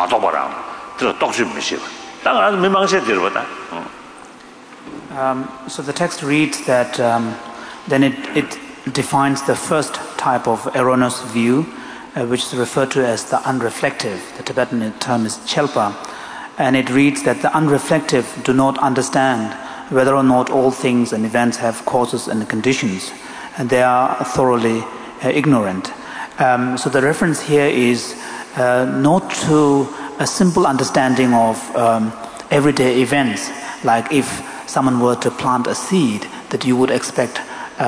So the text reads that then it defines the first type of erroneous view, which is referred to as the unreflective. The Tibetan term is chelpa. And it reads that the unreflective do not understand whether or not all things and events have causes and conditions, and they are thoroughly ignorant. So the reference here is not to a simple understanding of everyday events, like if someone were to plant a seed, that you would expect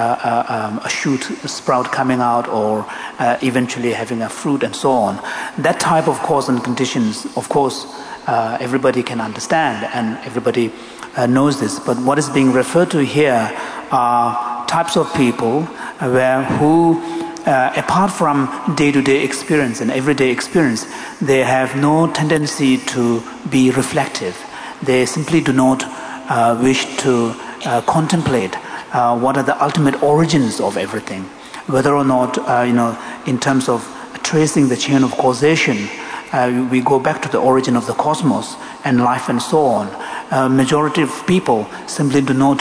a shoot, a sprout coming out, or eventually having a fruit and so on. That type of cause and conditions, of course, everybody can understand and everybody knows this. But what is being referred to here are types of people who, apart from day-to-day experience and everyday experience, they have no tendency to be reflective. They simply do not wish to contemplate what are the ultimate origins of everything, whether or not in terms of tracing the chain of causation, we go back to the origin of the cosmos and life and so on. Majority of people simply do not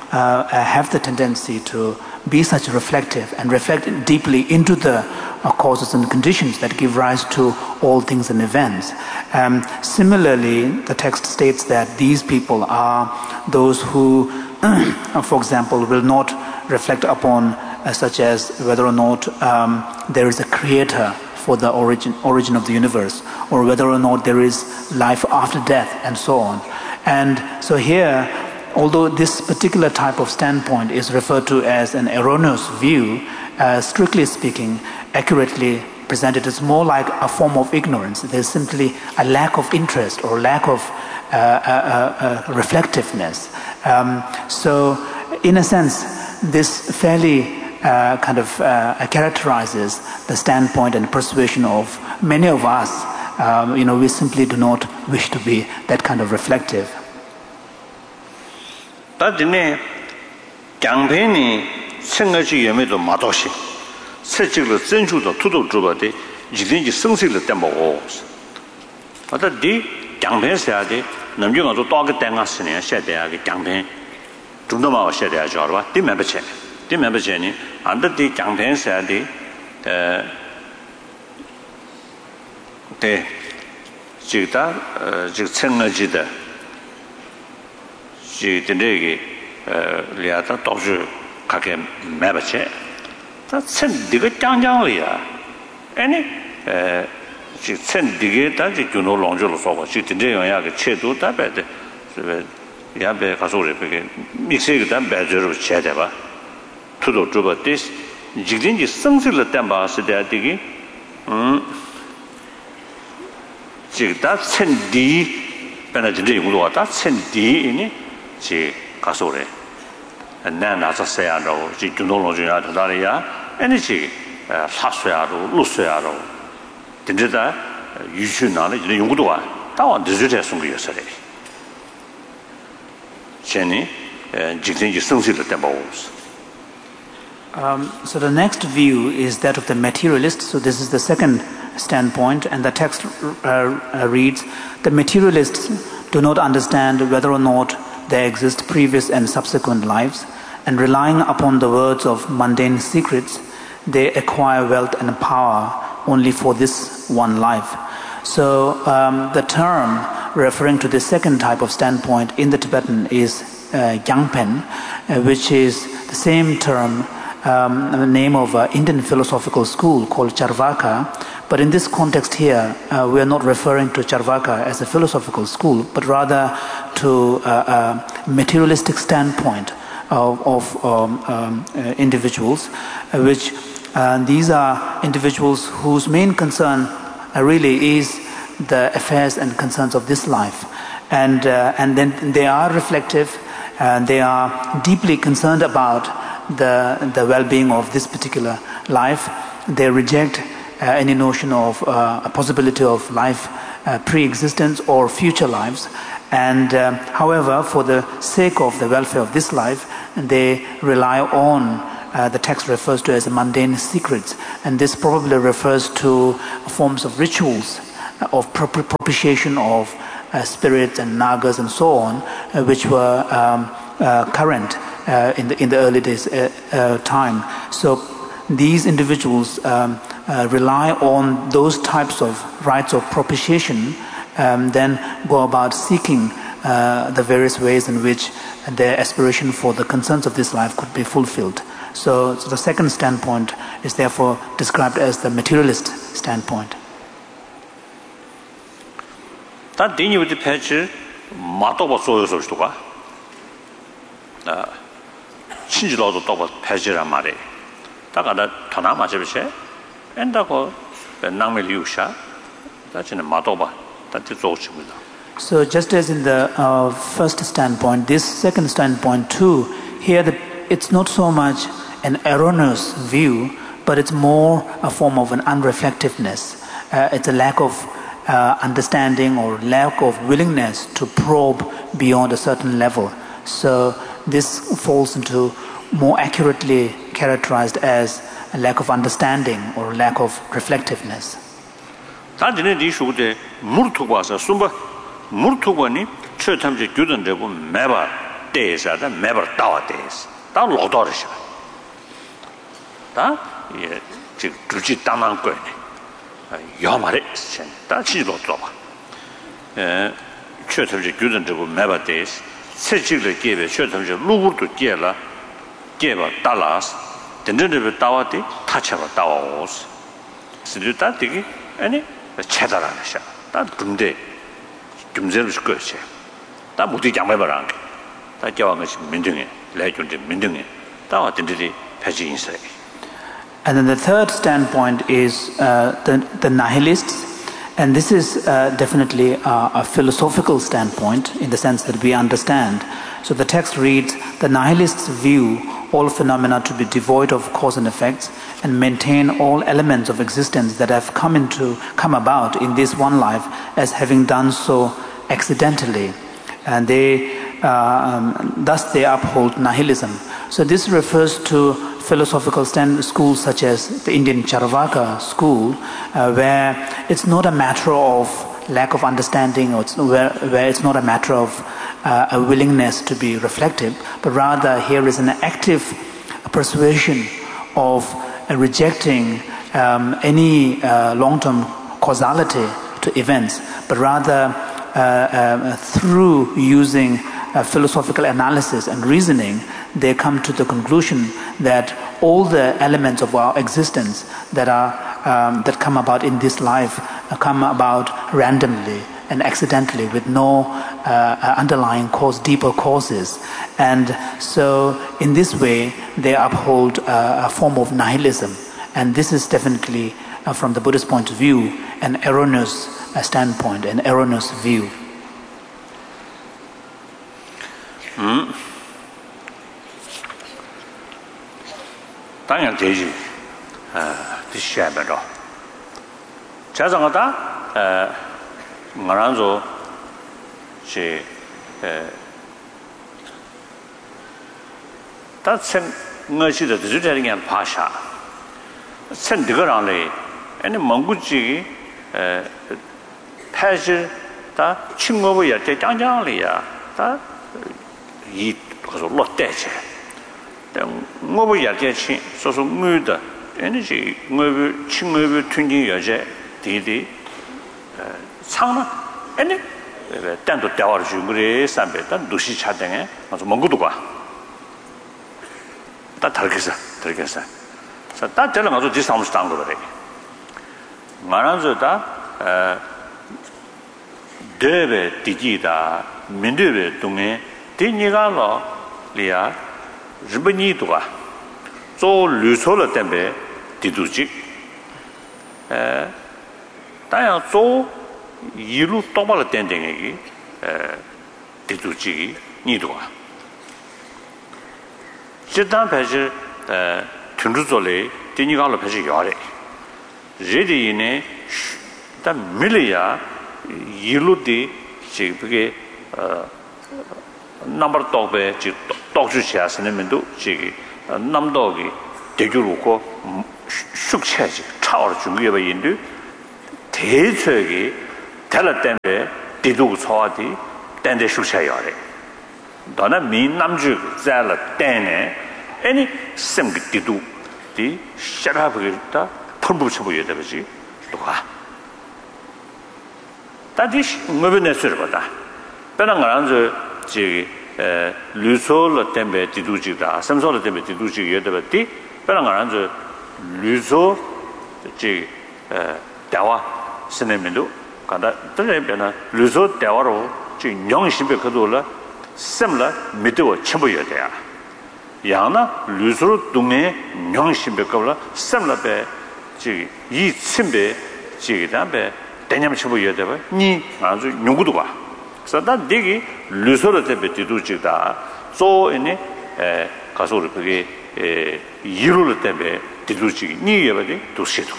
have the tendency to be such reflective and reflect deeply into the causes and conditions that give rise to all things and events. Similarly, the text states that these people are those who, for example, will not reflect upon such as whether or not there is a creator for the origin of the universe, or whether or not there is life after death, and so on. And so here, although this particular type of standpoint is referred to as an erroneous view, strictly speaking, accurately presented, it's more like a form of ignorance. There's simply a lack of interest or lack of reflectiveness. So, in a sense, this fairly characterizes the standpoint and persuasion of many of us. We simply do not wish to be that kind of reflective. 다드네 강변이 생각이 예매도 마도시 세직을 전주도 투도 주바데 이든지 성실을 때보고 어디 강변세야데 남중어도 또게 땡았으네 세대야게 강변 좀더 세대야 저와 디멤버체니 안데디 강변세야데 대 지다 즉 생각지다 지든데게 리아다 도주 가게 매버체 다 선디가 짱짱이야 아니 지 선디게 다지 주노 롱조로 써봐 지든데 영야게 체도 답에데 야베 가서래 베게 믹스가 담배저로 체대봐 투도 주버데 지든지 성실을 담바스데디기 지다 선디 베나진데 이거도 다 선디니 지 가소래 나나서야로 지 주노로지야 다다리야 에너지 사수야로 루스야로 진짜다 유슈나는 이제 연구도와 다원 디지털 송기였어요. 제니 직진지 성실을 때보스. So the next view is that of the materialist. So this is the second standpoint, and the text reads, the materialists do not understand whether or not there exist previous and subsequent lives, and relying upon the words of mundane secrets, they acquire wealth and power only for this one life. So the term referring to the second type of standpoint in the Tibetan is Gyangpen, which is the same term, the name of an Indian philosophical school called Charvaka. But in this context here, we are not referring to Charvaka as a philosophical school, but rather to a materialistic standpoint of individuals, which these are individuals whose main concern really is the affairs and concerns of this life. And then they are reflective, they are deeply concerned about the well-being of this particular life. They reject any notion of a possibility of life pre-existence or future lives, and however, for the sake of the welfare of this life, they rely on the text refers to as mundane secrets, and this probably refers to forms of rituals of propitiation of spirits and nagas and so on, which were current in the early days time. So these individuals rely on those types of rites of propitiation, then go about seeking the various ways in which their aspiration for the concerns of this life could be fulfilled. So the second standpoint is therefore described as the materialist standpoint. 다 대니부터 패치 마토바 소요서 주가 친지로도 또 패지란 말이에요. 다가다 더나 맞으셔. 엔다고 남mel이우샤. 다치는 마토바 다치 좋습니다. So just as in the first standpoint, this second standpoint too, here it's not so much an erroneous view, but it's more a form of an unreflectiveness. It's a lack of understanding or lack of willingness to probe beyond a certain level. So this falls into more accurately characterized as a lack of understanding or lack of reflectiveness. 다들 이 쇼데 무르투바서 숨바 무르투바니 최탐지 규던되고 매바 대사다 매버 따와데스 다 로더르셔 다 예, 즉 둘지 땅만 거네 야마레 다 치로도 봐 최탐지 규던되고 매바 대스 세직을 개베 최탐지 루부도 개라 개바 달라스 된den데 따와데 타차가 따와오스 스르다 되게 아니 체다라셔 다 근데 금제를 줄 거지 다 모두 장매바랑 다 겨왕 것이 민등에 레존데 민등에 다 어떤들이 패지 인사에. And then the third standpoint is the nihilists, and this is definitely a philosophical standpoint in the sense that we understand. So the text reads, the nihilists view all phenomena to be devoid of cause and effects and maintain all elements of existence that have come about in this one life as having done so accidentally. And thus they uphold nihilism. So this refers to philosophical schools such as the Indian Charvaka school, where it's not a matter of lack of understanding, or where it's not a matter of a willingness to be reflective, but rather here is an active persuasion of rejecting any long-term causality to events, but rather through using philosophical analysis and reasoning, they come to the conclusion that all the elements of our existence that come about in this life come about randomly and accidentally with no underlying cause, deeper causes. And so in this way, they uphold a form of nihilism. And this is definitely, from the Buddhist point of view, an erroneous standpoint, an erroneous view. 당연 되지. 드셔야죠. 자상하다. 말한조 제 다sen ngasi다 드르자링한 파샤. 센드거랑래. 아니 몽구지 패지 다 친구부야 대 장장리야. 다이 그래서 롯데체. 뭐부 야제치 소소 무다 에너지 뭐부 친구부 튕긴 여제 디디 상나 아니 단도 대화를 주 그래 삼배다 도시 차등에 아주 먼 것도 가. 다 다르겠어. 자, 다 되는 아주 디스타운스 딴 거래. 말한저다 데베 디지다 민데베 동에 디니가로 리아日本이도가 조 류소를 때문에 디두지 다양 조 이루 똑바로 땡땡이 디두지 니도가 지단 배지 튼루조래 디니가로 배지 요래 제디네 다 밀이야 이루디 지그게 넘버 똑배 지 똑주시하시는 면도 지기 남도기 대주로고 숙체지 차월 중요해 인도 대체기 tell them they do so, then they should say, don't mean Namju, Zala, Dane, any sim to do the Sharabita, Purbuchu, that is moving a servata. Penanganzo, Luso, Tembe, Tiduja, some sort of Tembe, Tiduja, Yedabati, Penanganzo, Luso, Dawa, Senemendo, Kanda, Luso, Dawaro, young Shimbekadula, similar, Mido, Chamboya. Yana, Luso, Dume, young Shimbekala, similar bear, Yi Simbe, Jigdambe, Daniel Chamboya, Ni, Anzu, Yungudua. So that digi, Luso, the Tiduja, so in a Casori, Yuru Tembe, Tiduji, Ni, to sit.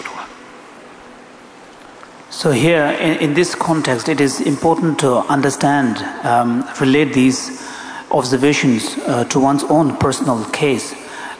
So here, in this context, it is important to understand, relate these observations to one's own personal case.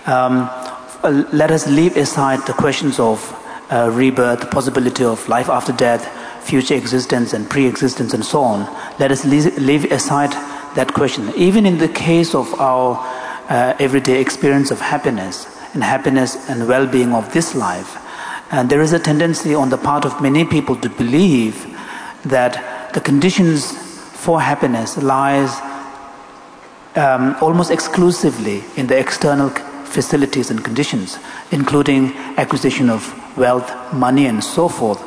Let us leave aside the questions of rebirth, possibility of life after death, future existence and pre-existence and so on. Let us leave aside that question. Even in the case of our everyday experience of happiness and well-being of this life, and there is a tendency on the part of many people to believe that the conditions for happiness lies almost exclusively in the external facilities and conditions, including acquisition of wealth, money, and so forth.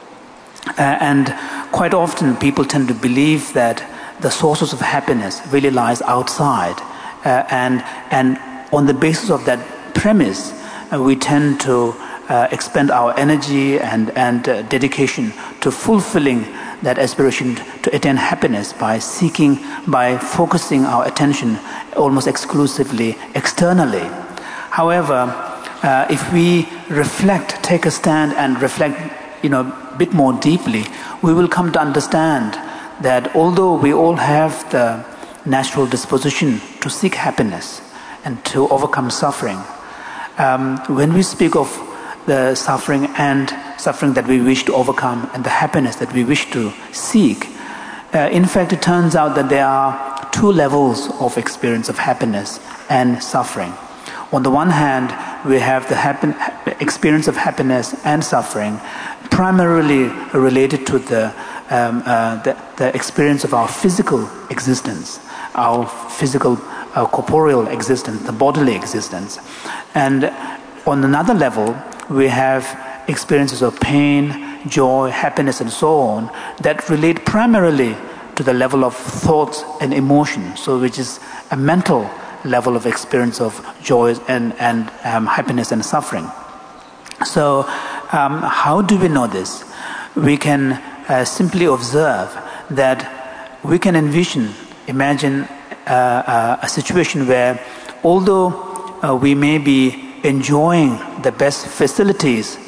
And quite often people tend to believe that the sources of happiness really lies outside. And on the basis of that premise, we tend to expend our energy and dedication to fulfilling that aspiration to attain happiness by focusing our attention almost exclusively externally. However, if we take a stand and reflect, a bit more deeply, we will come to understand that although we all have the natural disposition to seek happiness and to overcome suffering, when we speak of the suffering that we wish to overcome and the happiness that we wish to seek, in fact it turns out that there are two levels of experience of happiness and suffering. On the one hand, we have the experience of happiness and suffering primarily related to the experience of our physical existence, our physical corporeal existence, the bodily existence. And on another level, we have experiences of pain, joy, happiness, and so on that relate primarily to the level of thoughts and emotion, so which is a mental level of experience of joy and happiness and suffering. So how do we know this? We can simply observe that we can imagine a situation where although we may be enjoying the best facilities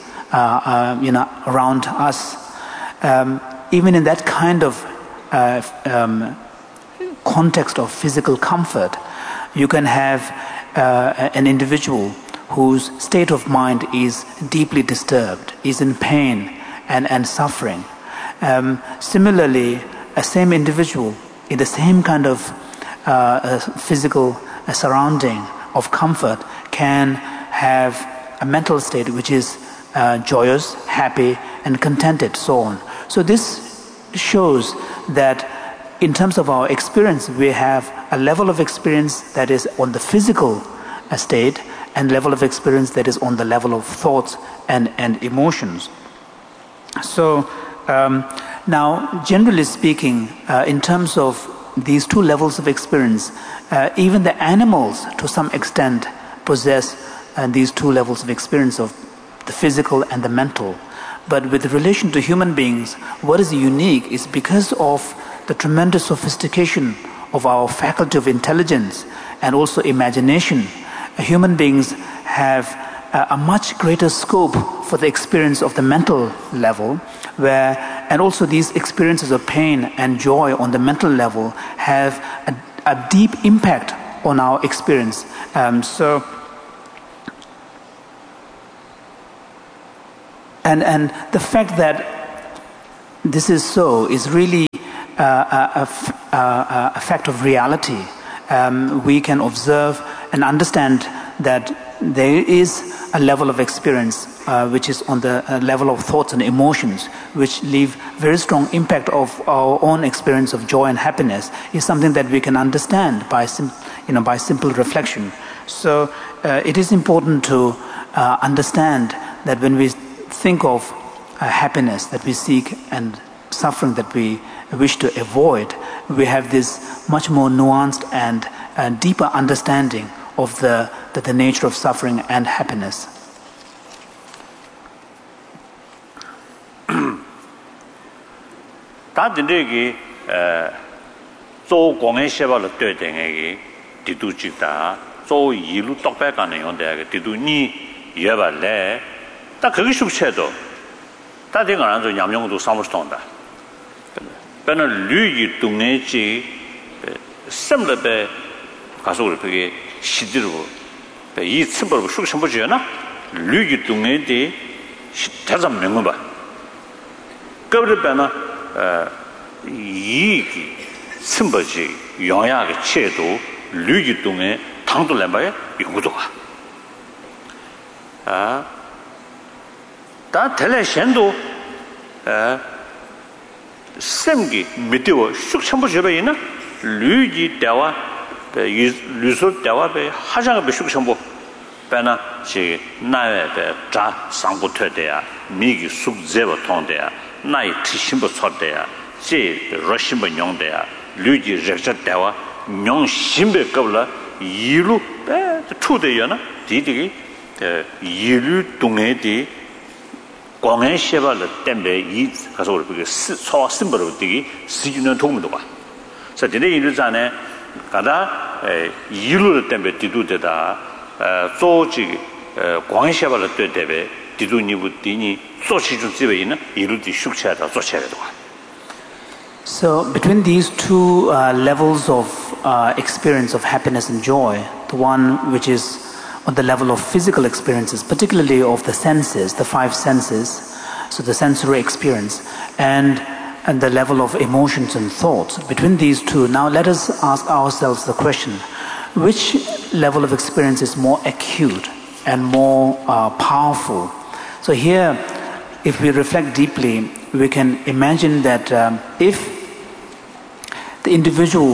around us, even in that kind of context of physical comfort, you can have an individual whose state of mind is deeply disturbed, is in pain and suffering. Similarly, a same individual in the same kind of physical surrounding of comfort can have a mental state which is joyous, happy, and contented, so on. So this shows that in terms of our experience, we have a level of experience that is on the physical state and level of experience that is on the level of thoughts and emotions. So now, generally speaking, in terms of these two levels of experience, even the animals to some extent possess these two levels of experience of the physical and the mental. But with relation to human beings, what is unique is because of the tremendous sophistication of our faculty of intelligence and also imagination, human beings have a much greater scope for the experience of the mental level, and also these experiences of pain and joy on the mental level have a deep impact on our experience. And the fact that this is so is really a fact of reality. We can observe and understand that there is a level of experience which is on the level of thoughts and emotions, which leave very strong impact of our own experience of joy and happiness, is something that we can understand by simple reflection. So it is important to understand that when we think of happiness that we seek and suffering that we wish to avoid, we have this much more nuanced and deeper understanding of the nature of suffering and happiness. 다 dinde기 조 공의 셰발로 되den에게 디두지다 조 이루 똑배가는 용대가 디두니 예발래 다 그게 숙체도 다 된거 안저 냠용도 사무스ton다 배는 류기 동네지 샘르베 가속을 그게 시들고 이 씀벌고 숙심보지나 류기 동네디 대장 명문 봐 그걸 배나 이기 씀벌지 영향의 체도 류기 동네 당도 램바에 연구도가 다 텔레션도 샘기 미디어 숙심보지베이나 류기 대와 류소 대와베 하자가 비숙심보 배나 지 나에베 자 상고퇴대야 미기 숙제버 통대야 나이 티심보 sor대야 지 러심보 용대야 류지 적적대와 용심베 겁라 이루 베 투대야나 디디기 이루 동에디 광해셰발의 땜베 이 가서 우리 소 심벌로 되기 시주는 도움도 봐. 그래서 되네 이르잖아요. 가다 이루를 땜베 디두되다 조지 광해셰발의 때베 디두니부디니 조시주 집에 있는 이루디 숙체하다 조체하다. So between these two levels of experience of happiness and joy, the one which is on the level of physical experiences, particularly of the senses, the five senses, so the sensory experience, and the level of emotions and thoughts. Between these two, now let us ask ourselves the question, which level of experience is more acute and more powerful? So here, if we reflect deeply, we can imagine that if the individual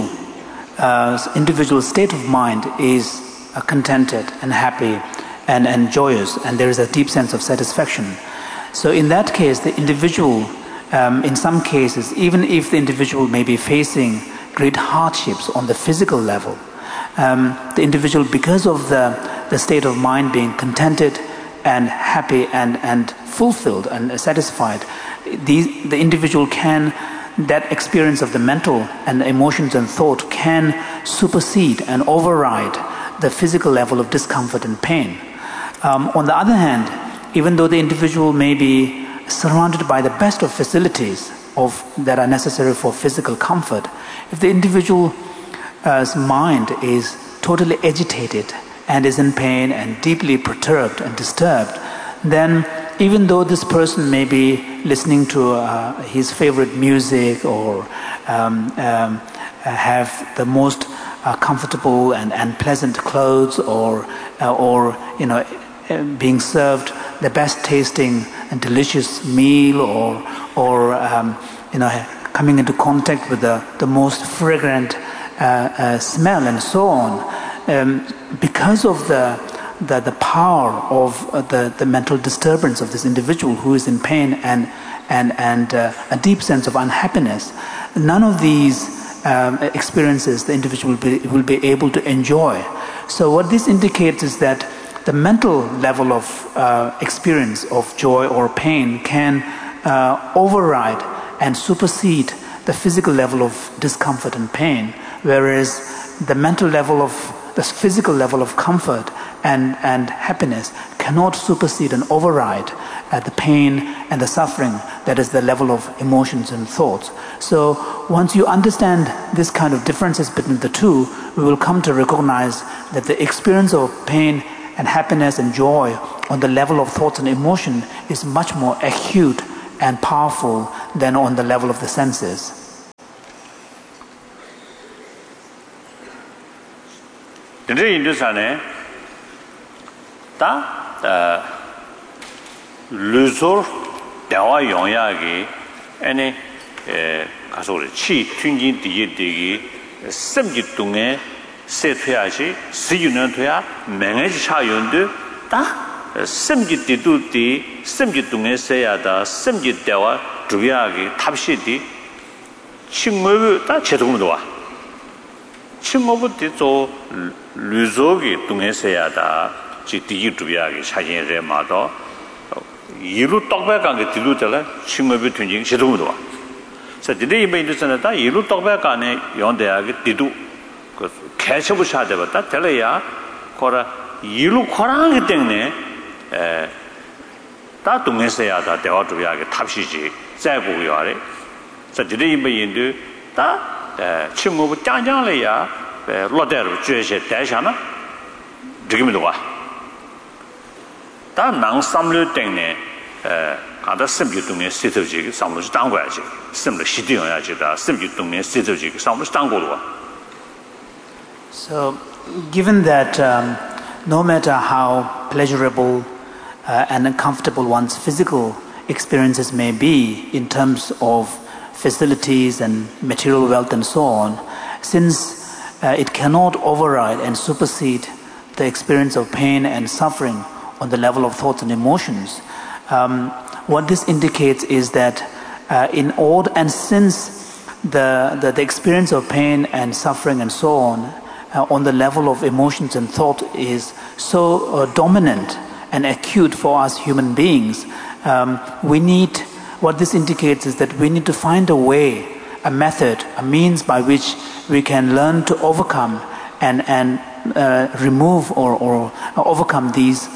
state of mind is contented and happy and joyous, and there is a deep sense of satisfaction. So in that case, the individual, in some cases, even if the individual may be facing great hardships on the physical level, the individual, because of the state of mind being contented and happy and fulfilled and satisfied, the individual can, that experience of the mental and emotions and thought can supersede and override the physical level of discomfort and pain. On the other hand, even though the individual may be surrounded by the best of facilities that are necessary for physical comfort, if the individual's mind is totally agitated and is in pain and deeply perturbed and disturbed, then even though this person may be listening to his favorite music or have the most comfortable and pleasant clothes, or being served the best tasting and delicious meal, or coming into contact with the most fragrant smell and so on, because of the power of the mental disturbance of this individual who is in pain and a deep sense of unhappiness, none of these experiences the individual will be able to enjoy. So what this indicates is that the mental level of experience of joy or pain can override and supersede the physical level of discomfort and pain, whereas the physical level of comfort and happiness cannot supersede and override the pain and the suffering that is the level of emotions and thoughts. So once you understand this kind of differences between the two, we will come to recognize that the experience of pain and happiness and joy on the level of thoughts and emotion is much more acute and powerful than on the level of the senses. Dendri indusane ta lusor dawa yongyagi ene 가서 치 튕긴 뒤에 되기 습기 동에 세퇴하시 시유는 돼야 맹해지 차연도 다 습기 뒤도디 습기 동에 세야다 습기 때와 주야기 탑시디 친구를 다 제동도 와 친구부터 저 류족이 동에 세야다 지디 주야기 사진에 마도 이루 떡배간 게 뒤도잖아 친구를 튕긴 제동도 와 Today, you may do that. You look back on it, yon de didu. Catch up with that, tell ya, Cora, you look Korang thing, that to me say that they ought to be a tapshi, Zabu yare. So today, you may do that, Chimu Janjan Leia, Loder, Jewish Dashana, Dream the wa. That non some thing, 아다 심기동의 시도지 상무지 당과야지 심을 시디어야지다 심기동의 시도지 상무지 당고로 So given that no matter how pleasurable and comfortable one's physical experiences may be in terms of facilities and material wealth and so on, since it cannot override and supersede the experience of pain and suffering on the level of thoughts and emotions, what this indicates is that and since the experience of pain and suffering and so on the level of emotions and thought is so dominant and acute for us human beings, what this indicates is that we need to find a way, a method, a means by which we can learn to overcome and remove or overcome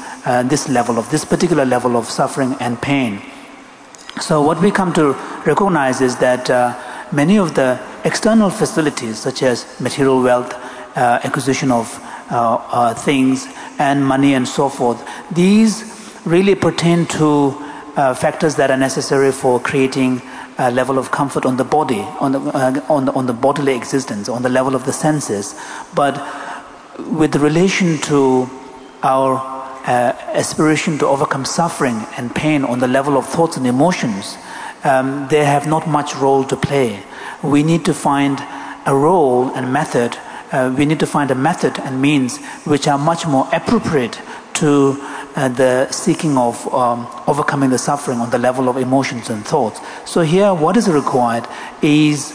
this particular level of suffering and pain. So what we come to recognize is that many of the external facilities, such as material wealth, acquisition of things and money and so forth, these really pertain to factors that are necessary for creating a level of comfort on the body, on the bodily existence, on the level of the senses. But with relation to our aspiration to overcome suffering and pain on the level of thoughts and emotions, they have not much role to play. We need to find a role and method. We need to find a method and means which are much more appropriate to the seeking of overcoming the suffering on the level of emotions and thoughts. So here, what is required is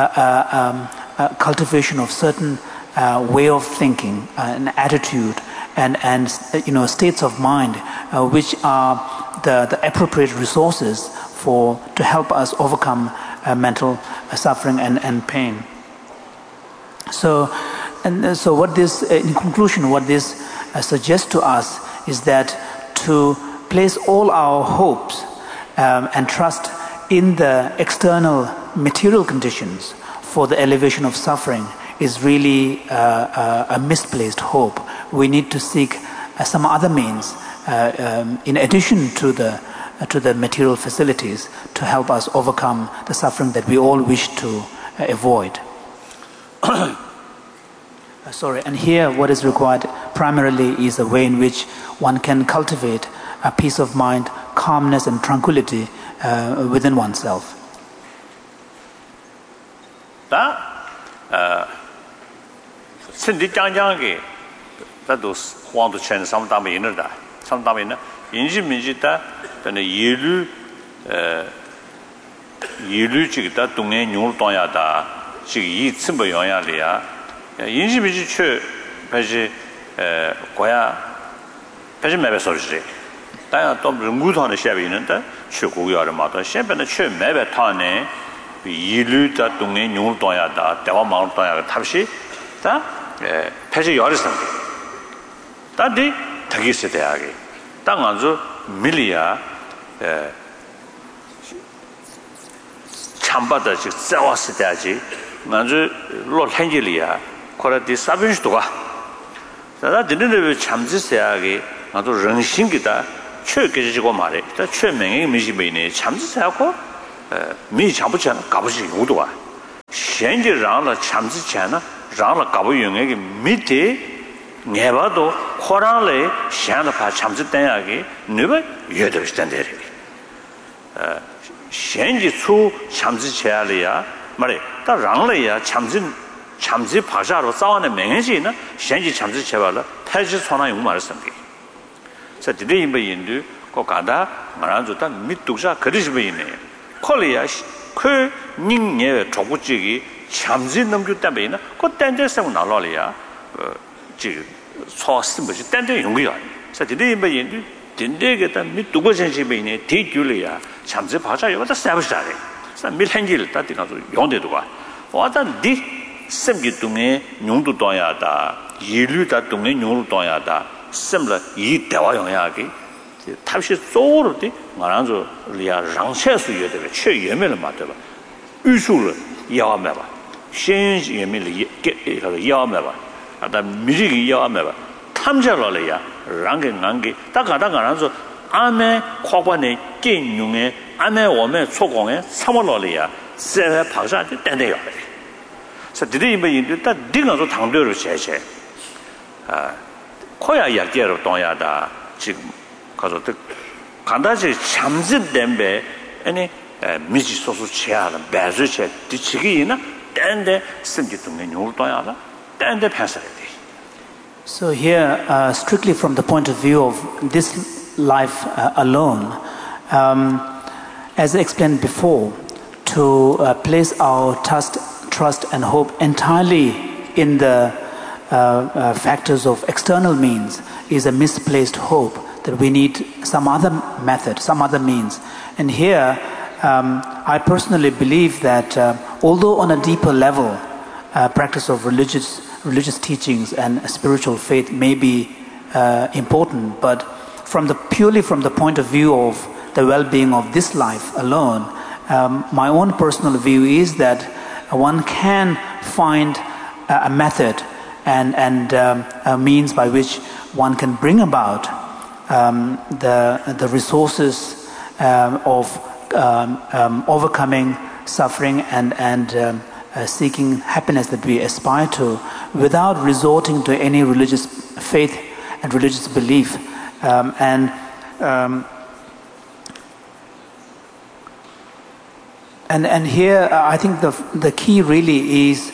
cultivation of certain way of thinking, an attitude, and states of mind, which are the appropriate resources to help us overcome mental suffering and pain. So what this, in conclusion, what this suggests to us is that to place all our hopes and trust in the external material conditions for the elevation of suffering is really a misplaced hope. We need to seek some other means in addition to the material facilities to help us overcome the suffering that we all wish to avoid. And here what is required primarily is a way in which one can cultivate a peace of mind, calmness and tranquility within oneself. 인지비지 최 배지 고야 배지 매배 소리지 다야 또 연구하는 시합이 있는데 최고야를 마다 시합에는 최 매배 타네 이르다 동네 용을 떠야다 대화 마을 떠야가 탑시 다 배지 열었어 다디 되게 세대하게 땅 아주 밀리야 참바다 즉 세웠을 때지 아주 롯행질이야 코라디 사빈스도가 자다 드는데 참지세하게 아주 정신기다 최께지고 말해 다 최명의 미지베네 참지세하고 미 잡으잖아 가보지 용도와 현재 랑라 참지잖아 랑라 가보용에게 밑에 내봐도 코란래 시한도 봐 참지 때야기 너가 여덟 시간대 현재 수 참지체야리야 말해 다 랑래야 참지 파자로 싸우는 명예지나 현재 참지체발라 탈지 손아 용 말씀이 자 디데 임베인도 거가다 말한 좋다 밑두자 그리시베이네 콜리아 그 닝예 조구지기 참지 넘주 때문에 그 땡제성 나라리야 지 소스무지 땡제 용이야 자 디데 임베인도 딘데게다 밑두고 전시베이네 대줄이야 참지 파자 여기다 서비스하래 자 밀행기를 따디 가서 용대도 와 와단 디 semgi tunge nyungdu toyada yiluda tunge nyungdu toyada semla yi dewa yongyaagi tabshi zoro de ngaranzo liya rangche su yede che yeme le ma de ba yushu le yawa me ba shen yeme le yawa me ba ada miri gi yawa me ba tamja lo le ya rangge ngange ta ga da ngaranzo ame khobane kin nyunge ame wome chogonge samolo le ya se phagsa de den de yo 자, 드리면 일단 네가서 당도를 제제. 코야 이야기로 동야다. 지금 가서 간다지 참진된배 아니 미지 소수 체하는 배수체 뒤치기나 땡데 심기통에 요를 동야다. 땡데 패서야 돼. So here, strictly from the point of view of this life alone, as I explained before, to place our trust and hope entirely in the factors of external means is a misplaced hope, that we need some other method, some other means. And here, I personally believe that although on a deeper level, practice of religious teachings and spiritual faith may be important, but purely from the point of view of the well-being of this life alone, my own personal view is that one can find a method and a means by which one can bring about the resources of overcoming suffering and seeking happiness that we aspire to, without resorting to any religious faith and religious belief. And here, I think the key really is,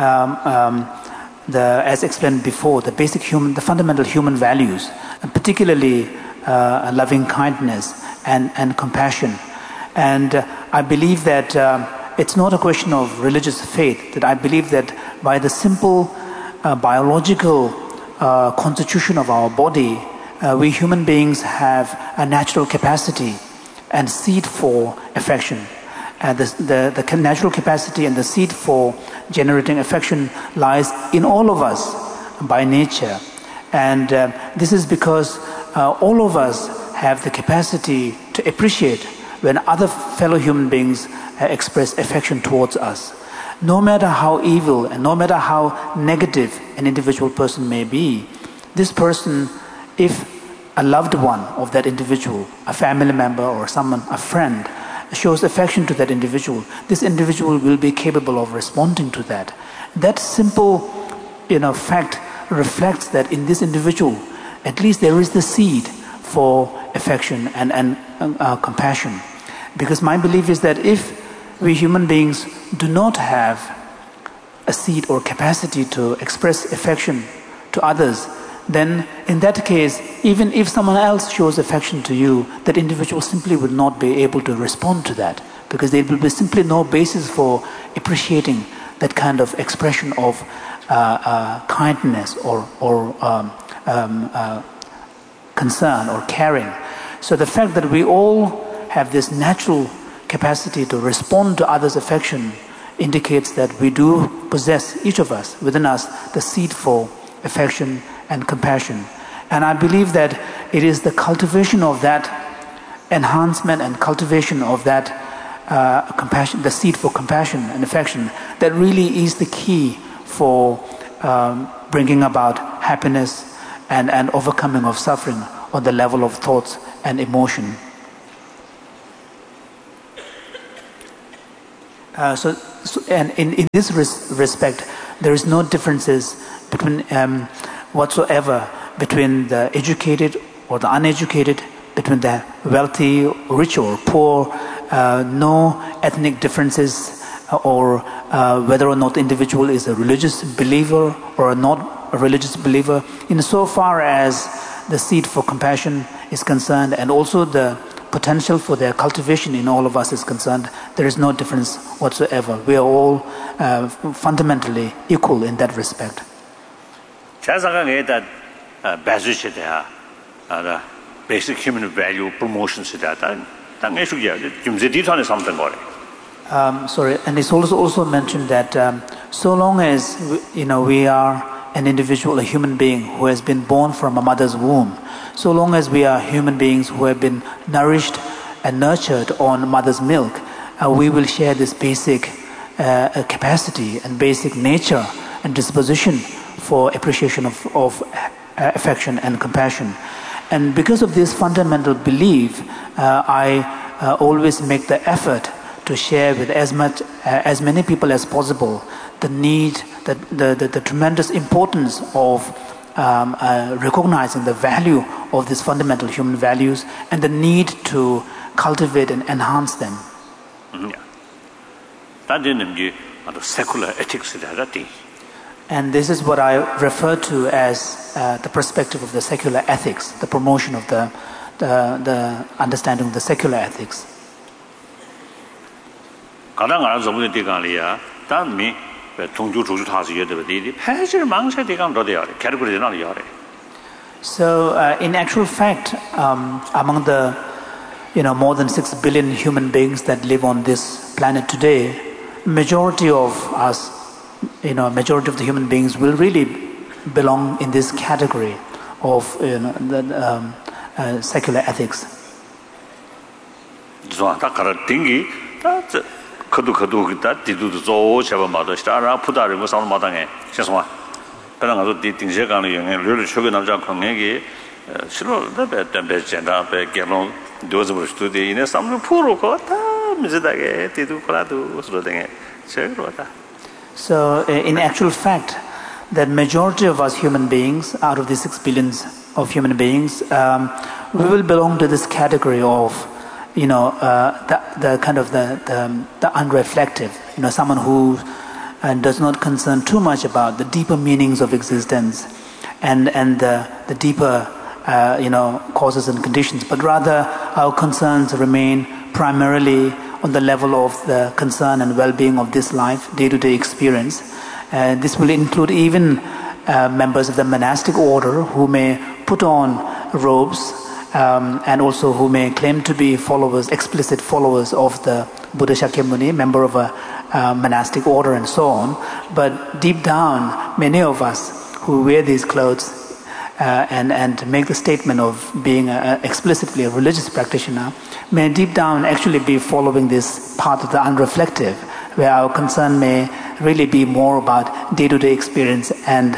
as explained before, the fundamental human values, and particularly loving kindness and compassion. And I believe that it's not a question of religious faith, that I believe that by the simple biological constitution of our body, we human beings have a natural capacity and seed for affection. The natural capacity and the seed for generating affection lies in all of us by nature. And this is because all of us have the capacity to appreciate when other fellow human beings express affection towards us. No matter how evil and no matter how negative an individual person may be, this person, if a loved one of that individual, a family member or someone, a friend, shows affection to that individual, this individual will be capable of responding to that. That simple, fact reflects that in this individual, at least there is the seed for affection and compassion. Because my belief is that if we human beings do not have a seed or capacity to express affection to others, then in that case, even if someone else shows affection to you, that individual simply would not be able to respond to that, because there will be simply no basis for appreciating that kind of expression of kindness or concern or caring. So the fact that we all have this natural capacity to respond to others' affection indicates that we do possess, each of us, within us, the seed for affection and compassion. And I believe that it is the cultivation of that enhancement and cultivation of that compassion, the seed for compassion and affection, that really is the key for bringing about happiness and overcoming of suffering on the level of thoughts and emotion. And in this respect, there is no differences between whatsoever between the educated or the uneducated, between the wealthy, rich or poor, no ethnic differences, or whether or not the individual is a religious believer or not a religious believer. Insofar as the seed for compassion is concerned, and also the potential for their cultivation in all of us is concerned, there is no difference whatsoever. We are all fundamentally equal in that respect. Basic human value promotion sorry, and it's also mentioned that so long as we are an individual, a human being who has been born from a mother's womb, so long as we are human beings who have been nourished and nurtured on mother's milk, we will share this basic capacity and basic nature and disposition for appreciation of affection and compassion. And because of this fundamental belief, I always make the effort to share with as many people as possible the need, the tremendous importance of recognizing the value of these fundamental human values and the need to cultivate and enhance them. Secular ethics. And this is what I refer to as the perspective of the secular ethics, the promotion of the understanding of the secular ethics. So, in actual fact, among the more than 6 billion human beings that live on this planet today, majority of us, majority of the human beings will really belong in this category of secular ethics. So, in actual fact, the majority of us human beings, out of the 6 billion of human beings, we will belong to this category of, the kind of the unreflective, someone who does not concern too much about the deeper meanings of existence and the deeper, causes and conditions, but rather our concerns remain primarily on the level of the concern and well-being of this life, day-to-day experience. This will include even members of the monastic order who may put on robes and also who may claim to be explicit followers of the Buddha Shakyamuni, member of a monastic order and so on. But deep down, many of us who wear these clothes and make the statement of being explicitly a religious practitioner may deep down actually be following this path of the unreflective, where our concern may really be more about day-to-day experience and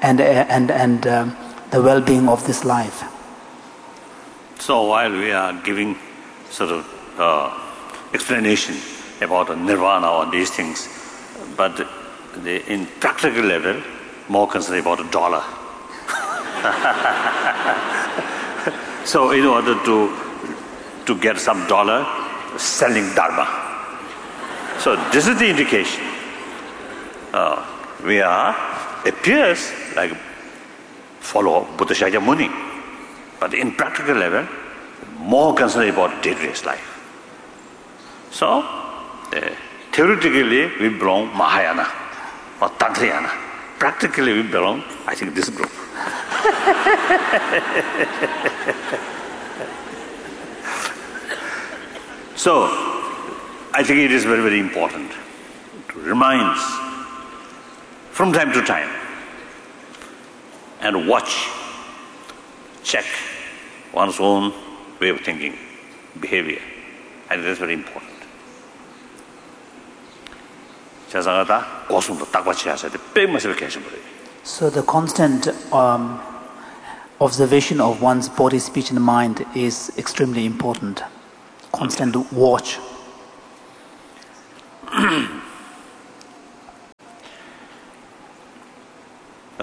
the well-being of this life. So while we are giving sort of explanation about nirvana or these things, but in practical level, more concerned about the dollar. So in order to get some dollar, selling dharma. So this is the indication. We appears like follow Buddha Shakyamuni, but in practical level, more concerned about day-to-day life. So theoretically, we belong Mahayana or Tantrayana. Practically, we belong, I think, this group. So, I think it is very, very important to remind from time to time and watch, check one's own way of thinking, behavior. I think that's very important. So the constant observation of one's body, speech and mind is extremely important. Constant watch.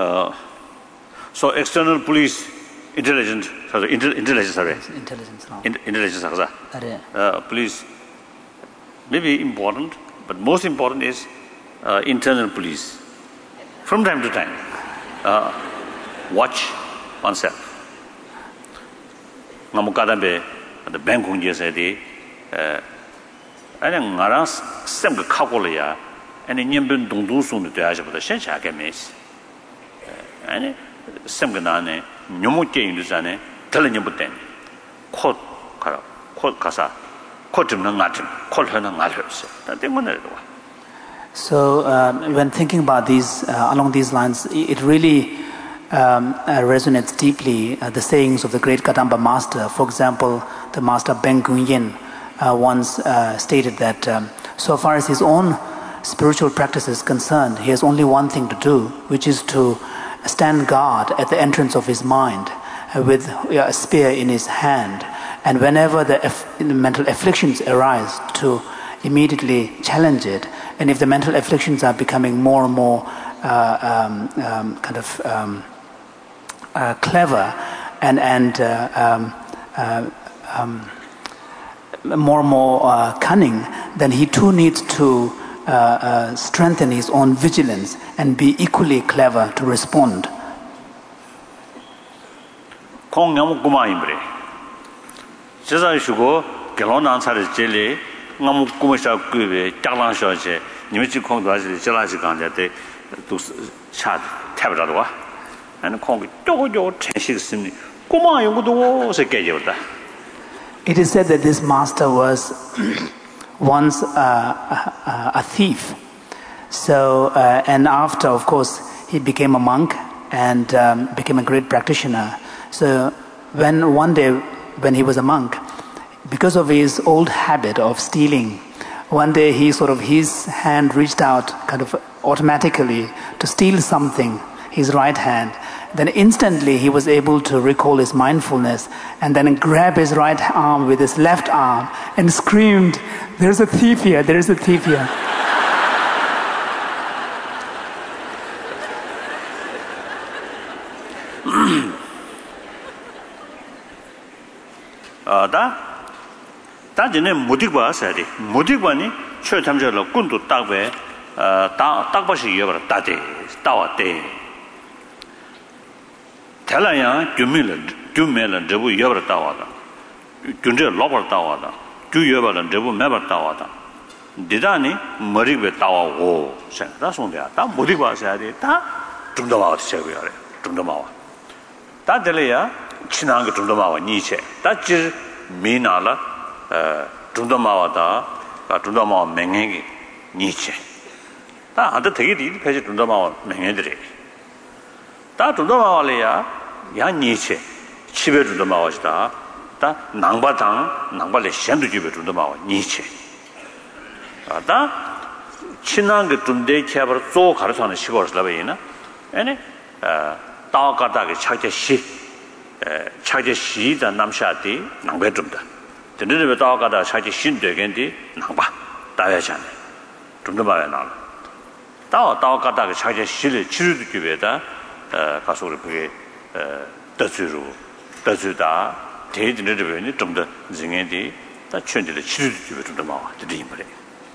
So external police intelligence police may be important, but most important is internal police. From time to time, watch oneself. Namukadambe the bank said I think Naras sem kakolia and in Yembun Dundu soon to Aja for the Shenshakamis. And Semganane, Numuke in Luzane, telling you Buten, quote Kasa, quote him Nangatim, quote her Nangaters. That they wanted to. So, when thinking about these, along these lines, it really resonates deeply the sayings of the great Kadamba master. For example, the master Ben Gunyin once stated that so far as his own spiritual practice is concerned, he has only one thing to do, which is to stand guard at the entrance of his mind with a spear in his hand, and whenever the mental afflictions arise, to immediately challenge it. And if the mental afflictions are becoming more and more clever and more and more cunning, then he too needs to strengthen his own vigilance and be equally clever to respond. It is said that this master was once a thief. So, and after, of course, he became a monk and became a great practitioner. So, when one day, when he was a monk, because of his old habit of stealing, one day his hand reached out kind of automatically to steal something, his right hand. Then instantly he was able to recall his mindfulness and then grab his right arm with his left arm and screamed, "There's a thief here, there is a thief here." 다 전에 무디바 사리 무디바니 최탐절로 군도 딱배 딱바시 이어버려 따대 따왔대 달라야 주밀은 저부 이어버려 따와다 준저 로버 따와다 주여버는 저부 매버 따와다 디다니 머리베 따와고 생다 손대야 다 무디바 사리 다 좀더 와서 제고야 좀더 와다 들려야 친한 거 좀더 와와 니체 다지 미나라 좀더 와다 좀더 와 맹행이 니체 다 한테 되게 이 패지 좀더 와 맹행들이 다 좀더 와래야 야 니체 집에 좀더 와시다 다 낭바레 현도 집에 좀더 와 니체 다 친한 거 좀대 캐버 조 가르쳐는 시골을 라베이나 아니 따가다게 차제시다 남샤디 낭배좀다 드르르 따가다 차제 신되겐디 낭바 따야잖아 좀더 봐야 나 따가다게 차제 시를 치르도 기회다 가서 우리 그게 더주다 대드르르베니 좀더 증엔디 다 천지를 치르도 기회 좀더 봐 드리는 거래.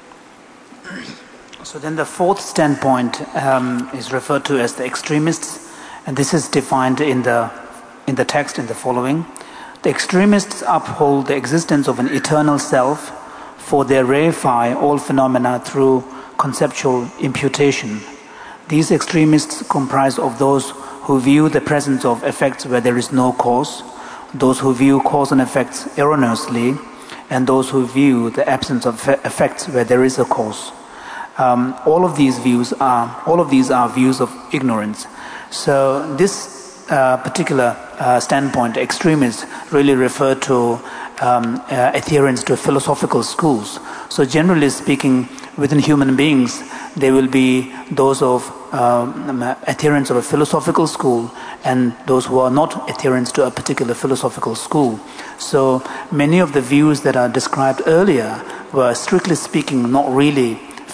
So then the fourth standpoint is referred to as the extremists, and this is defined in the text in the following. The extremists uphold the existence of an eternal self, for they reify all phenomena through conceptual imputation. These extremists comprise of those who view the presence of effects where there is no cause, those who view cause and effects erroneously, and those who view the absence of effects where there is a cause. All of these are views of ignorance. So this particular standpoint, extremists really refer to adherents to philosophical schools. So generally speaking, within human beings, there will be those of adherents of a philosophical school and those who are not adherents to a particular philosophical school. So many of the views that are described earlier were, strictly speaking, not really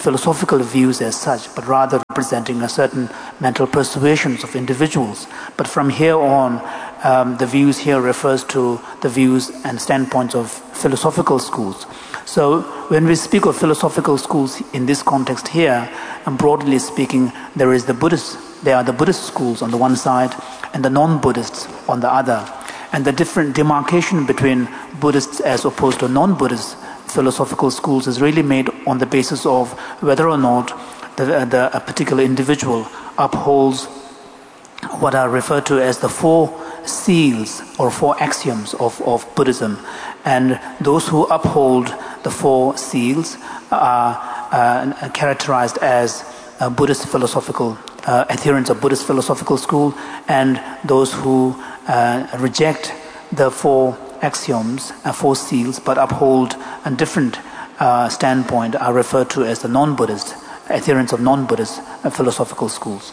philosophical views as such, but rather representing a certain mental persuasions of individuals. But from here on, the views here refers to the views and standpoints of philosophical schools. So when we speak of philosophical schools in this context here, and broadly speaking, there are the Buddhist schools on the one side and the non-Buddhists on the other. And the different demarcation between Buddhists as opposed to non-Buddhist philosophical schools is really made on the basis of whether or not a particular individual upholds what are referred to as the 4 seals or 4 axioms of Buddhism. And those who uphold the 4 seals are characterized as Buddhist philosophical adherents of Buddhist philosophical school, and those who reject the 4 axioms, 4 seals, but uphold a different standpoint are referred to as the non-Buddhist, adherents of non-Buddhist philosophical schools.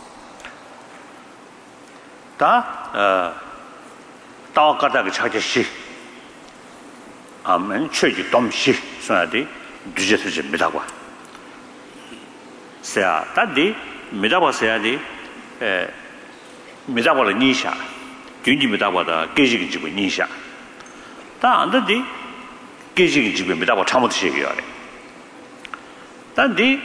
균지 미다보다 계지기 지고 니샤 다 안더디 계지기 지고 미다보 참부터 시기야래 단디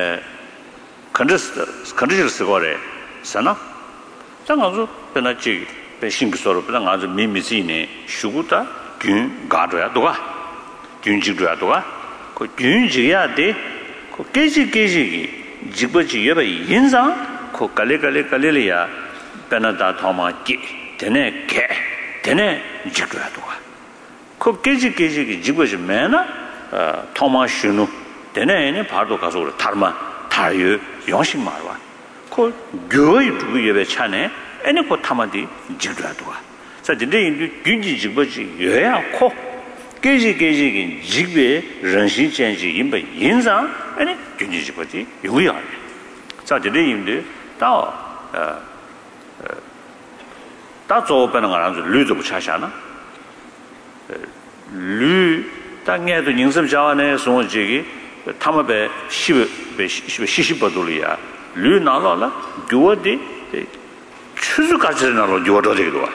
컨디스 거래 sana 장아주 변하지 배신기서로 변한 아주 미미지네 슈구다 균 가도야 도가 균지도야 도가 그 균지야 돼그 계지기 지버지 여바 인상 그 갈래야 변하다 도마지 되네 개 되네 지도야 도가 그 계지기 지버지 매나 토마슈누 되네 바로 가서 달마 다유 영식 말와 그 교의 두 예배 차네 애네 그 타마디 지도야 도가 사진데 인도 균지 지버지 여야 코 계지기 지베 런신 전지 인바 인상 애네 균지 지버지 요야 사진데 인도 다 조변은 안 류도 붙여샤나 류 땅에도 인습 자원에 송지기 타마베 10버돌이야 류 나라라 교어디 추수까지 나로 교어도 되고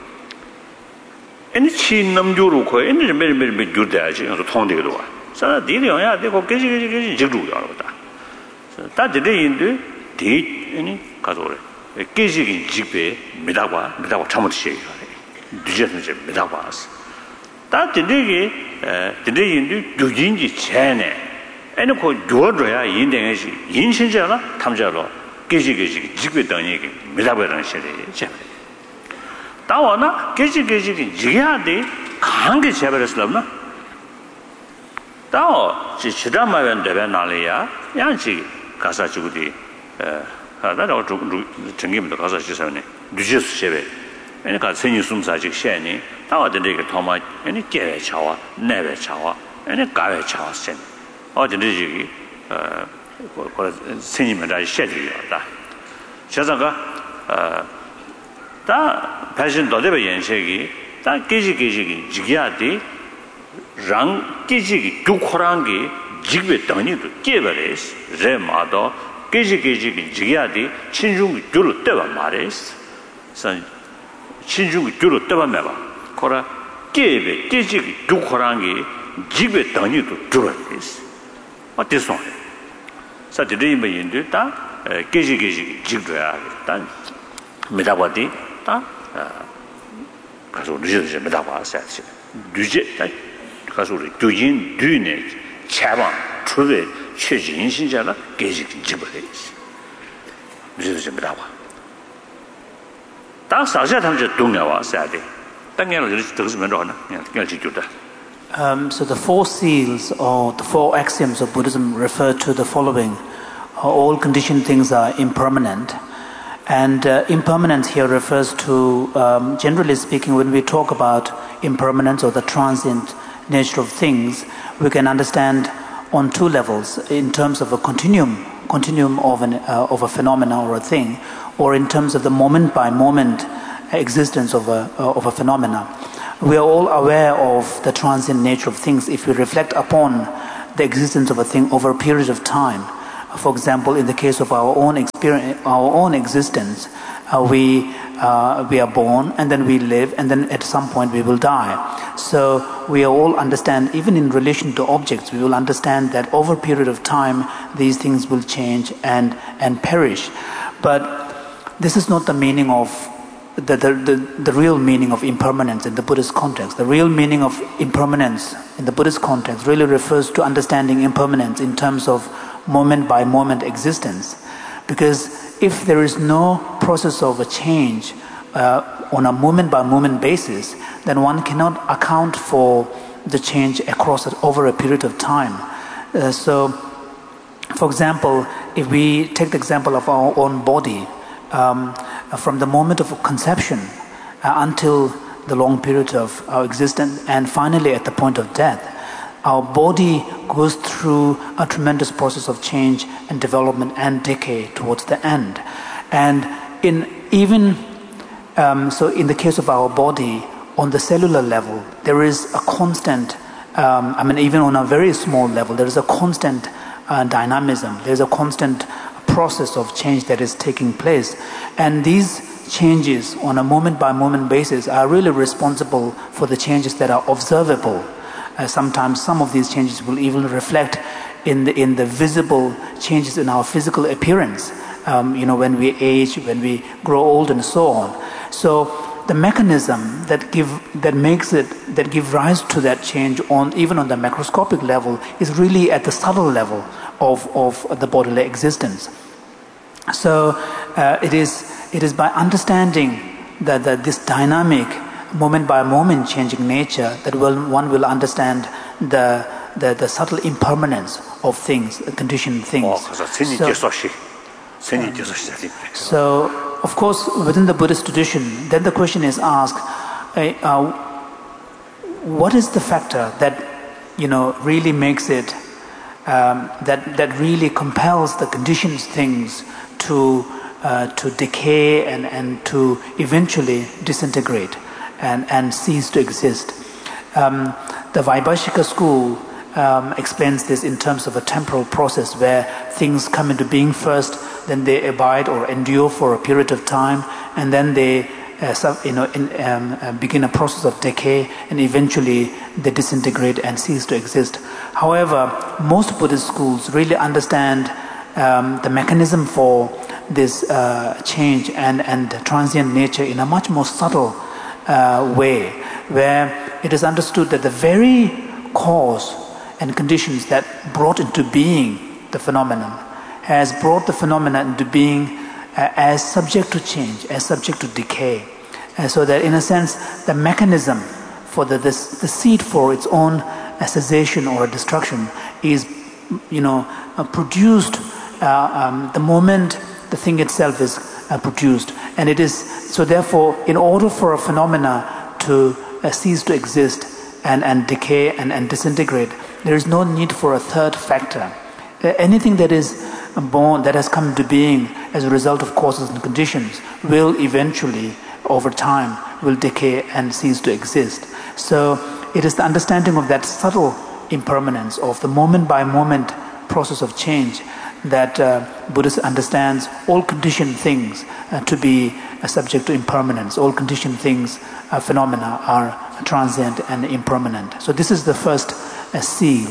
애니 친남교로 거 애니 매일 교대야지 그래서 통되기도 와 사라 디려야 되고 계지 지루야 알았다 다들이 인도 디 애니 가져오래 계지기 집에 미다과 참으시게 뒤져서 미다과스 다 되게 인도 교진지 전에 애는 그 교어줘야 인생이 인신자나 탐자로 계지기 집에 다니게 미다과라는 시대에 제 다와나 계지기 지야데 강게 제버렸으나 다와 지시다마면 되면 나리야 양지 가사 주고디 나도 정기부터 가서 주세요네. 뉴저스 쉐베. 그러니까 생이 숨사직 셰니 다와들에게 도마 아니 깨에 차와 내에 차와 아니 가에 차와선. 어디든지 생이면 다 셰들이다. 저자가 다 패션 도대비 연식이 다 계지기 지기야디 랑 계지기 두코랑기 지게 당니도 깨버레스. 제마도 계지기 지야디 친중이 줄을 때와 말했어. 선 친중이 줄을 때와 매봐. 거라 깨베 계지기 두코랑이 지게 당니도 줄었어. 어때서? 사들이 뭐인도다 계지기 지도야. 단 메다바디 다 가서 늦어지 메다바사지. 늦게 가서 우리 교인 뒤네 차방 추베 최진신자라 계지기 집어레스. 늦어지 메다바. 다 사자 탐제 동야와 사데. 당연히 그렇지 하나. 그냥 지도다. So the 4 seals or the 4 axioms of Buddhism refer to the following. All conditioned things are impermanent. And impermanence here refers to, generally speaking, when we talk about impermanence or the transient nature of things, we can understand on 2 levels, in terms of a continuum of a phenomena or a thing, or in terms of the moment-by-moment existence of a phenomena. We are all aware of the transient nature of things if we reflect upon the existence of a thing over a period of time. For example, in the case of our own experience, our own existence, we are born and then we live and then at some point we will die. So we all understand, even in relation to objects, we will understand that over a period of time these things will change and perish. But this is not the meaning of the real meaning of impermanence in the Buddhist context. The real meaning of impermanence in the Buddhist context really refers to understanding impermanence in terms of moment by moment existence. Because if there is no process of a change on a moment by moment basis, then one cannot account for the change over a period of time. So, for example, if we take the example of our own body, from the moment of conception until the long period of our existence, and finally at the point of death, our body goes through a tremendous process of change and development and decay towards the end. And in the case of our body, on the cellular level, there is a constant, even on a very small level, there is a constant dynamism. There is a constant process of change that is taking place. And these changes on a moment by moment basis are really responsible for the changes that are observable. Sometimes some of these changes will even reflect in the visible changes in our physical appearance, when we age, when we grow old, and so on. So the mechanism that give rise to that change even on the macroscopic level is really at the subtle level of the bodily existence. So it is by understanding that this dynamic moment by moment changing nature that one will understand the subtle impermanence of things, conditioned things. So of course, within the Buddhist tradition, then the question is asked, what is the factor that really makes it that really compels the conditioned things to decay and to eventually disintegrate and cease to exist. The Vaibhashika school explains this in terms of a temporal process where things come into being first, then they abide or endure for a period of time, and then they begin a process of decay, and eventually they disintegrate and cease to exist. However, most Buddhist schools really understand the mechanism for this change and transient nature in a much more subtle way, where it is understood that the very cause and conditions that brought into being the phenomenon has brought the phenomenon into being as subject to change, as subject to decay. So that in a sense, the mechanism for the seed for its own cessation or destruction is, produced the moment the thing itself is produced. And it is, so therefore, in order for a phenomena to cease to exist and decay and disintegrate, there is no need for a third factor. Anything that is born, that has come into being as a result of causes and conditions, will eventually, over time, will decay and cease to exist. So it is the understanding of that subtle impermanence of the moment by moment process of change that Buddhist understands all conditioned things to be subject to impermanence. All conditioned things, phenomena, are transient and impermanent. So this is the first seal.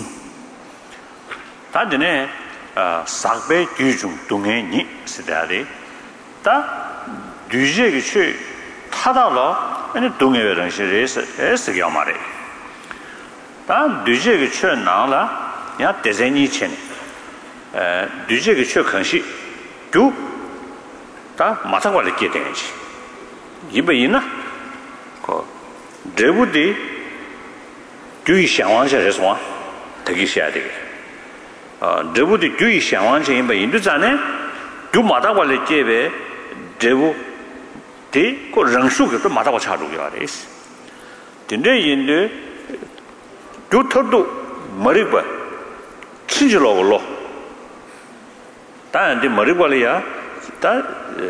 다들네 sakbe gyujung dunghe ni sidari ta düje güçü tadalo ene dunghe verangshi es gyamare ta düje güçü nala ya dezeni chen düje güçü kanshi gyu ta matagwale ge denji ibeina ko debudi gyu xiangwang xie reswa tegi xia de 드부디 규이 상황에 임바 인도자네 규 마다발레 제베 드부 디 고랑수게 또 마다고 차루게 와레스 근데 인도 규터도 머리바 친절로로 다한테 머리발이야 다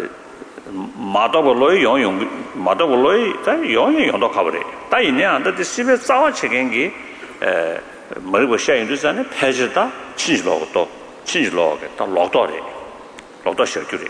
마다발로이 용용 마다발로이 다 용용도 가버래 다 있네 안데 집에 싸워 책임기 머리고 시야인도자네 패지다 친절로고 또 친지로게 다 록도래 록도 셔주래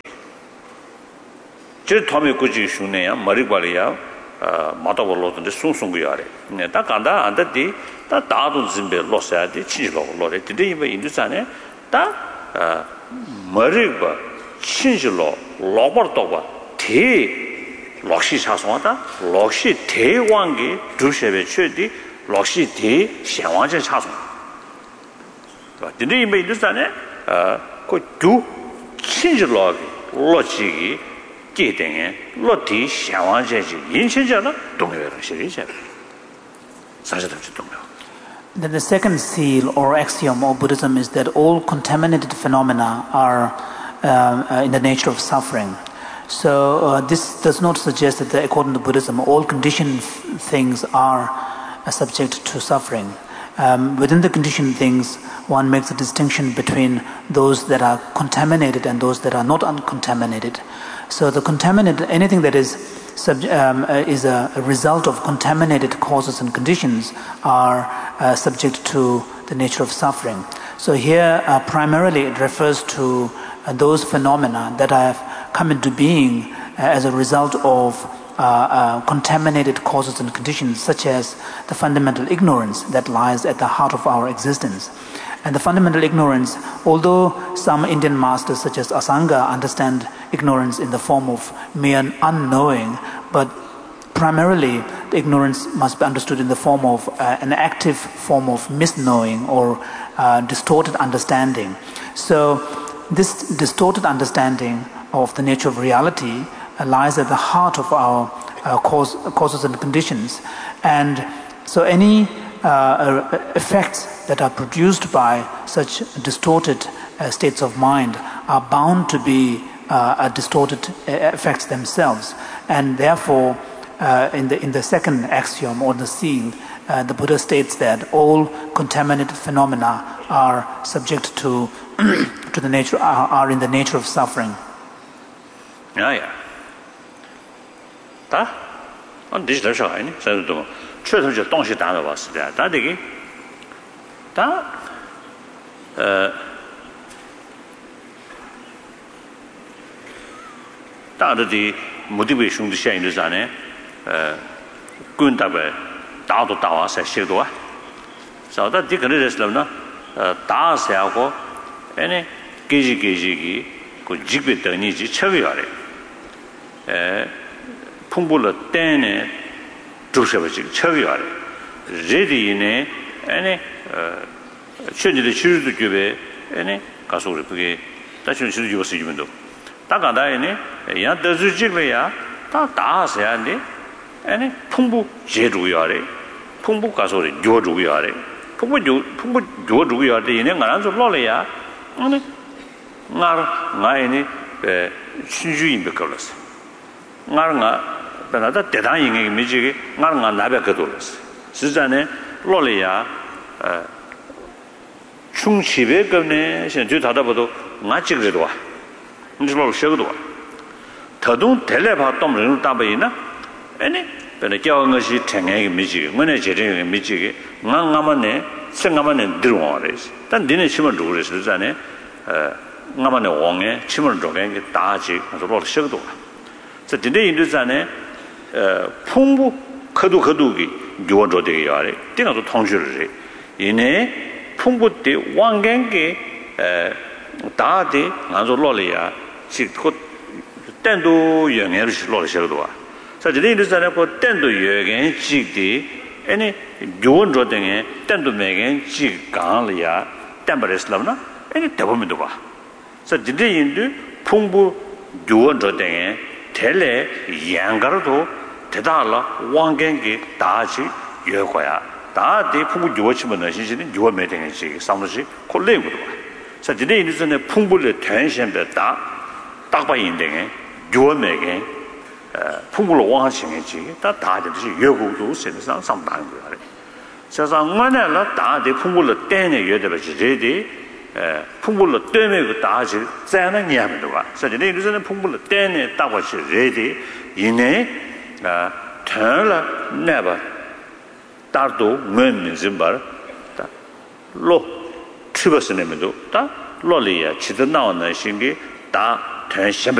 저 tom이 꾸지 슈네야 머리발이야 마다볼로던데 숭숭구야래 네다 간다 안다디 다 다도 짐베 로사야디 친지로로래 디데이베 인두산에 다 머리바 친지로 로버토바 대 록시 사송하다 록시 대왕기 두셰베 최디 록시 대 샹왕제 사송 디데이베 인두산에 그두 친지로 로지기 기대에 로티 샹왕제지 인신자나 동해를 시리제 사실답지 동해 Then the second seal or axiom of Buddhism is that all contaminated phenomena are in the nature of suffering. So this does not suggest that according to Buddhism, all conditioned things are subject to suffering. Within the conditioned things, one makes a distinction between those that are contaminated and those that are not uncontaminated. So the contaminated, anything that is a result of contaminated causes and conditions are subject to the nature of suffering. So here primarily it refers to those phenomena that have come into being as a result of contaminated causes and conditions, such as the fundamental ignorance that lies at the heart of our existence. And the fundamental ignorance, although some Indian masters such as Asanga understand ignorance in the form of mere unknowing, but primarily the ignorance must be understood in the form of an active form of misknowing or distorted understanding. So this distorted understanding of the nature of reality lies at the heart of our causes and conditions. And so any effects that are produced by such distorted states of mind are bound to be distorted effects themselves. And therefore, in the second axiom or the seal, the Buddha states that all contaminated phenomena are subject to the nature, are in the nature of suffering. Yeah. 다 디지털 시간이 저도 최선적 동시 단어 봤습니다. 다 되게 다 다들이 모티베 슝도 시행도 전에 군답에 다도 다와서 시도와 저도 디그레스는 다세하고 에네 계지기 그 직배더니지 처비하래 풍불로 때네 두셔버지 처비하래 레디네 에네 현재의 시주도 교배 에네 가서 우리 그게 다시 시주 교수 주면도 다가다에네 야 더주직래야 다 하세야인데 에네 풍부 제주야래 풍부 가서 우리 요주야래 풍부 요주야래 얘네 가는 좀 놀래야 아니 나에네 신주인백 걸었어 나가 나다 대단히 미지게 나가 나백도 걸었어实际上呢 로리야 충치배 겁네 현재 다다보도 맞지그래도 와 이제로 쉬어도 와 더동 텔레바 똥을 따버이나 아니 근데 겨운 것이 탱하게 미지게 뭐네 제대로 미지게 나가만네 생가만네 들어와래서 단 니네 심을 두고 그랬잖아요 나만네 왕에 침을 두게 다지 그래서 쉬어도 와 그래서 근데 인도산에 풍부 거두기 요조되게 야래 띵아도 통주를 이내 풍부 때 왕경게 다데 아주 로리야 지고 땐도 영향을 실로셔도 와 그래서 근데 인도산에 그 땐도 영향 지디 아니 요조되게 땐도 매gen 지강이야 땜버스라나 아니 대범도 봐 그래서 근데 인도 풍부 요조되게 텔레 양가로도 대다라 왕경기 다지 여거야 다디 풍부 요치면 신신은 요매되는지 상무시 콜레고도 자 진짜 이제는 풍부를 텐션다 딱바인데 요매게 풍부로 왕하시는지 다 다듯이 여고도 세상 상당한 거야 세상 만에라 다디 풍부를 때내 여대버지 제디 풍부를 때내 그 다지 자는 이야기도 봐 그래서 이제는 풍부를 때내 딱바시 제디 이내 털라 네버 따도 면 짐바 로 트버스네면도 다 lo le ya chi de nao na shin ge da ten shen